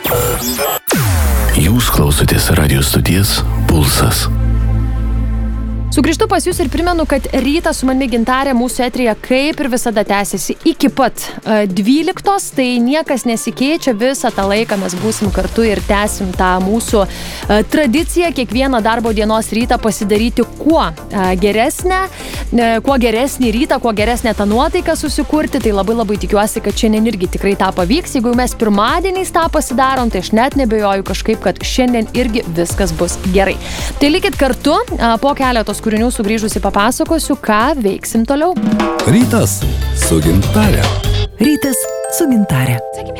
Jūs klausotės radio stoties Pulsas. Sugrįžtu pas jūs ir primenu, kad rytas su manimi Gintarė mūsų eteryje kaip ir visada tęsiasi iki pat 12, tai niekas nesikeičia, visą tą laiką mes būsim kartu ir tęsim tą mūsų tradiciją kiekvieną darbo dienos rytą pasidaryti kuo geresnį rytą, kuo geresnę tą nuotaiką susikurti, tai labai tikiuosi, kad šiandien irgi tikrai tą pavyks, jeigu mes pirmadieniais tą pasidarom, tai aš net nebejoju kažkaip, kad šiandien irgi viskas bus gerai. Tai likit kartu, po keletos kūrinių sugrįžusi papasakosiu, ką veiksim toliau. Rytas su Gintarė. Rytas su Gintarė.